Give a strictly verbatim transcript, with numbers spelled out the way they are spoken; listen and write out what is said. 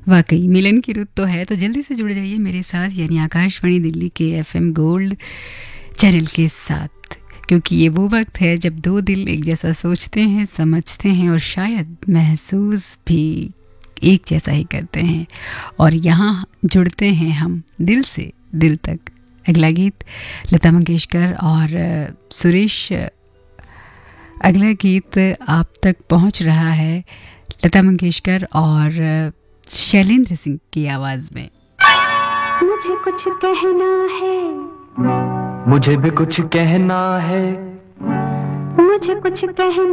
वाकई मिलन की रुत तो है, तो जल्दी से जुड़ जाइए मेरे साथ, यानी आकाशवाणी दिल्ली के एफएम गोल्ड चैनल के साथ, क्योंकि ये वो वक्त है जब दो दिल एक जैसा सोचते हैं, समझते हैं और शायद महसूस भी एक जैसा ही करते हैं, और यहाँ जुड़ते हैं हम दिल से दिल तक। अगला गीत लता मंगेशकर और सुरेश, अगला गीत आप तक पहुँच रहा है लता मंगेशकर और शैलेंद्र सिंह की आवाज़ में। मुझे कुछ कहना है, मुझे भी कुछ कहना है, मुझे कुछ कहना